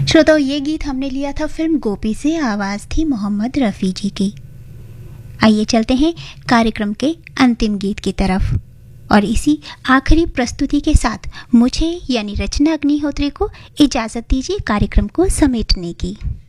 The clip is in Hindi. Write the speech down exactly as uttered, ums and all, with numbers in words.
श्रोताओं, ये गीत हमने लिया था फिल्म गोपी से, आवाज थी मोहम्मद रफ़ी जी की। आइए चलते हैं कार्यक्रम के अंतिम गीत की तरफ, और इसी आखिरी प्रस्तुति के साथ मुझे यानी रचना अग्निहोत्री को इजाजत दीजिए कार्यक्रम को समेटने की।